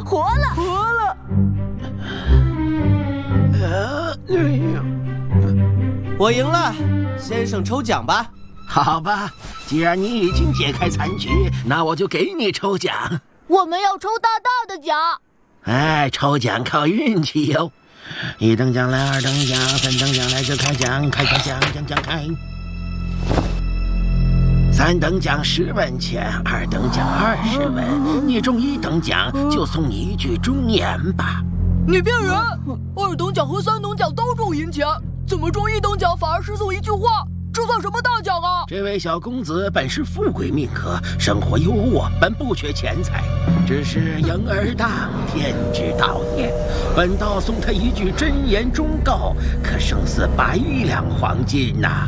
活了，活了！ 我赢了，先生抽奖吧。 好吧，既然你已经解开残局，那我就给你抽奖。 我们要抽大大的奖。 哎，抽奖靠运气哟。1等奖来，2等奖，3等奖来就开奖，开奖，开。3等奖10文钱，2等奖20文，你中1等奖就送你一句忠言吧。 你骗人！2等奖和3等奖都中银钱，怎么中1等奖反而是送一句话？这算什么大奖啊？ 这位小公子本是富贵命格，生活优渥，本不缺钱财，只是婴儿当天之道也。本道送他一句真言忠告，可胜似100两黄金呐！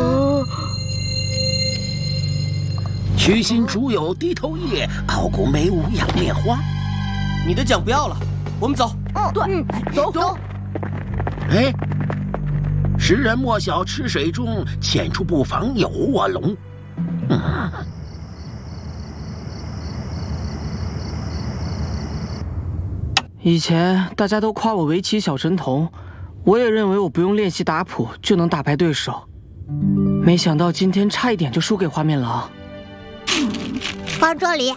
虚心竹有低头叶，傲骨梅无仰面花。 你的奖不要了，我们走。 对，走。 哎，识人莫小池水中，浅出不妨有卧龙。 以前大家都夸我围棋小神童，我也认为我不用练习打谱就能打败对手，没想到今天差一点就输给花面狼。 放这里。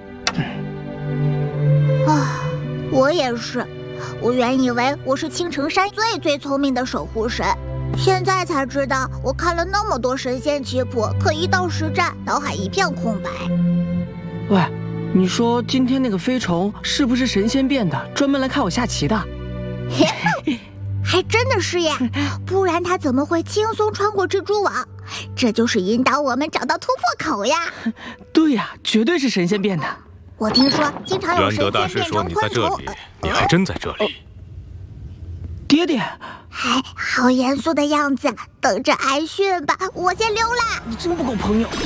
我也是，我原以为我是青城山最聪明的守护神，现在才知道我看了那么多神仙棋谱，可一到实战，脑海一片空白。 喂，你说今天那个飞虫是不是神仙变的，专门来看我下棋的？ 还真的是呀，不然他怎么会轻松穿过蜘蛛网？这就是引导我们找到突破口呀！ 对呀，绝对是神仙变的。 我听说经常有神仙变成昆虫。 你还真在这里？ 爹爹， 好严肃的样子，等着挨训吧。我先溜了。 你真不够朋友。